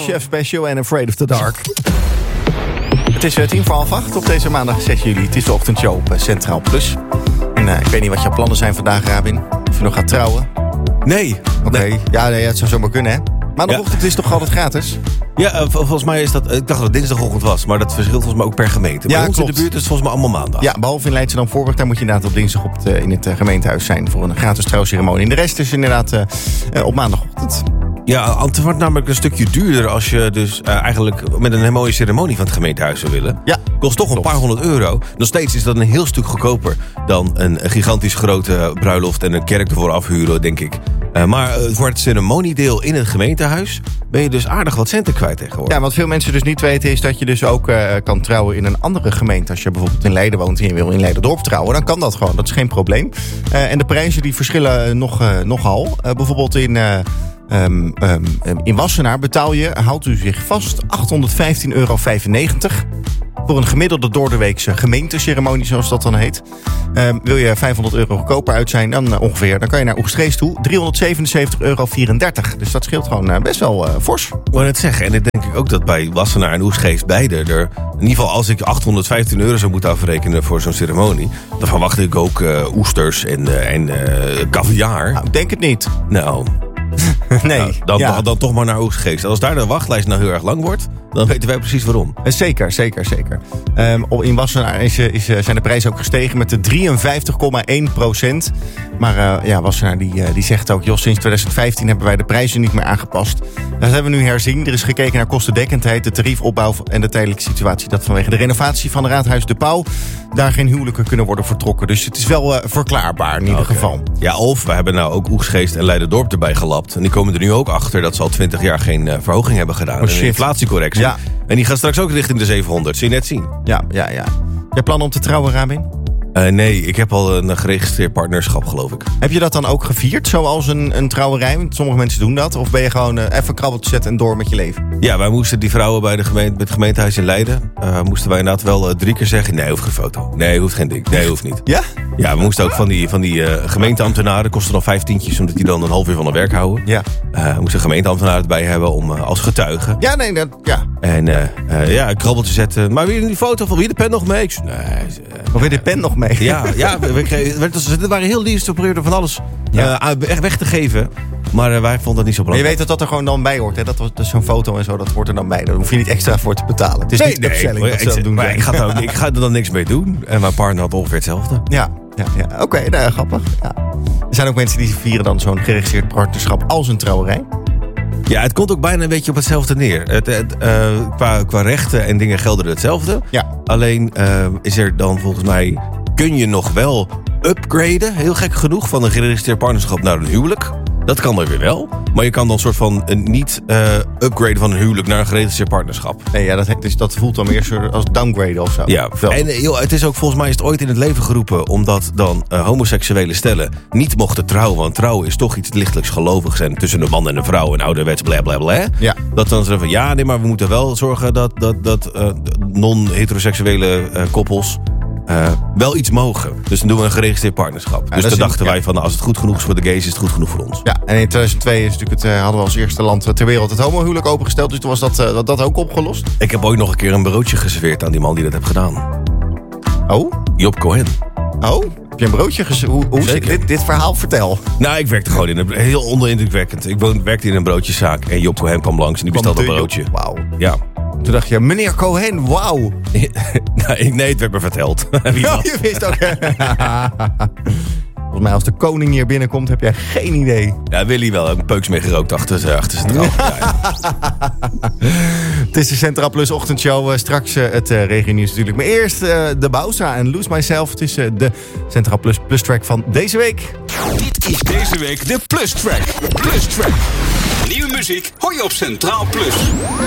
Chef Special en Afraid of the Dark. Het is 7:45 op deze maandag 6 juli. Het is de ochtendshow op Centraal Plus. En ik weet niet wat jouw plannen zijn vandaag, Rabin. Of je nog gaat trouwen. Nee. Oké. Nee. Ja, nee, het zou zomaar kunnen, hè? Maandagochtend is toch altijd gratis? Ja, volgens mij is dat... Ik dacht dat het dinsdagochtend was, maar dat verschilt volgens mij ook per gemeente. Bij ons klopt. in de buurt is het volgens mij allemaal maandag. Ja, behalve in Leidschendam-Voorburg. Daar moet je inderdaad op dinsdag in het gemeentehuis zijn voor een gratis trouwceremonie. En de rest is inderdaad op maandagochtend. Ja, het wordt namelijk een stukje duurder als je dus eigenlijk met een hele mooie ceremonie van het gemeentehuis zou willen. Ja, kost toch een paar €100. Nog steeds is dat een heel stuk goedkoper dan een gigantisch grote bruiloft en een kerk ervoor afhuren, denk ik. Maar voor het ceremoniedeel in het gemeentehuis ben je dus aardig wat centen kwijt tegenwoordig. Ja, wat veel mensen dus niet weten is dat je dus ook kan trouwen in een andere gemeente. Als je bijvoorbeeld in Leiden woont en je wil in Leiderdorp trouwen, dan kan dat gewoon. Dat is geen probleem. En de prijzen die verschillen nogal. Bijvoorbeeld in Wassenaar houdt u zich vast €815,95. Voor een gemiddelde doordeweekse gemeenteceremonie, zoals dat dan heet. Wil je €500 goedkoper uit zijn, dan kan je naar Oegstgeest toe. €377,34. Dus dat scheelt gewoon best wel fors. Ik wou net zeggen, en ik denk ook dat bij Wassenaar en Oegstgeest beide er... In ieder geval, als ik €815 zou moeten afrekenen voor zo'n ceremonie... dan verwacht ik ook oesters en caviar. Nou, ik denk het niet. Nou... Nee. Dan toch maar naar Oegstgeest. Als daar de wachtlijst nou heel erg lang wordt, dan weten wij precies waarom. Zeker. In Wassenaar zijn de prijzen ook gestegen met de 53,1%. Maar Wassenaar die zegt ook, sinds 2015 hebben wij de prijzen niet meer aangepast. Dat hebben we nu herzien. Er is gekeken naar kostendekkendheid, de tariefopbouw en de tijdelijke situatie. Dat vanwege de renovatie van Raadhuis De Pauw daar geen huwelijken kunnen worden vertrokken. Dus het is wel verklaarbaar in ieder geval. Ja, of we hebben nou ook Oegstgeest en Leiderdorp erbij gelapt. En die komen er nu ook achter dat ze al 20 jaar geen verhoging hebben gedaan. Oh, shit. Een inflatiecorrectie. Ja. En die gaat straks ook richting de 700. Zul je net zien. Ja. Jij plannen om te trouwen, Rabin? Nee, ik heb al een geregistreerd partnerschap, geloof ik. Heb je dat dan ook gevierd, zoals een trouwerij? Want sommige mensen doen dat. Of ben je gewoon even een krabbeltje zetten en door met je leven? Ja, wij moesten die vrouwen bij het gemeentehuis in Leiden... moesten wij inderdaad wel 3 keer zeggen... Nee, hoeft geen foto. Nee, hoeft geen ding. Nee, hoeft niet. Ja? Ja, we moesten ook van die gemeenteambtenaren... kostte dan 5 tientjes, omdat die dan een half uur van hun werk houden. Ja. We moesten gemeenteambtenaren erbij hebben om als getuige. Ja, nee, ja. En een krabbeltje zetten. Maar wil je die foto van wie de pen nog mee? Nee. Of wil je de pen nog mee? Ja, we waren heel lief. Ze probeerden van alles echt weg te geven. Maar wij vonden dat niet zo belangrijk. Maar je weet dat dat er gewoon dan bij hoort. Hè? Dat zo'n foto en zo, dat hoort er dan bij. Daar hoef je niet extra voor te betalen. Het is niet upselling dat ze dat doen. Maar ik ga er dan niks mee doen. En mijn partner had ongeveer hetzelfde. Ja. Oké, grappig. Ja. Er zijn ook mensen die vieren dan zo'n geregistreerd partnerschap als een trouwerij. Ja, het komt ook bijna een beetje op hetzelfde neer. Qua rechten en dingen gelden hetzelfde. Ja. Alleen is er dan volgens mij... kun je nog wel upgraden, heel gek genoeg... van een geregistreerd partnerschap naar een huwelijk. Dat kan er weer wel. Maar je kan dan soort van niet upgraden van een huwelijk... naar een geregistreerd partnerschap. Nee, ja, dat voelt dan meer als downgraden of zo. Ja, en het is ook volgens mij is het ooit in het leven geroepen... omdat dan homoseksuele stellen niet mochten trouwen. Want trouwen is toch iets lichtelijks gelovigs... en tussen een man en een vrouw en ouderwets blablabla. Ja. Dat dan ze van maar we moeten wel zorgen dat non-heteroseksuele koppels... wel iets mogen. Dus dan doen we een geregistreerd partnerschap. Dus toen dachten wij van als het goed genoeg is voor de gays... is het goed genoeg voor ons. Ja, en in 2002 is natuurlijk hadden we als eerste land ter wereld... het homohuwelijk opengesteld. Dus toen was dat ook opgelost. Ik heb ooit nog een keer een broodje geserveerd... aan die man die dat heeft gedaan. Oh? Job Cohen. Oh? Heb je een broodje geserveerd? Hoe zit dit verhaal? Vertel. Nou, ik werkte gewoon heel onderindrukwekkend. Ik werkte in een broodjeszaak... en Job Cohen kwam langs en die bestelde een broodje. Wauw. Ja. Toen dacht je, meneer Cohen, wauw. Nee, het werd me verteld. Wie was? Je wist ook. Volgens mij als de koning hier binnenkomt, heb jij geen idee. Ja, Willy wel. Een peuks mee gerookt achter zijn trouw. Ja. Het is de Centraal Plus ochtendshow. Straks het regionieuws natuurlijk. Maar eerst de Bouwstra en Lose Myself. Het is de Centraal Plus track van deze week. Dit is deze week de Plus track. Nieuwe muziek hoor je op Centraal Plus.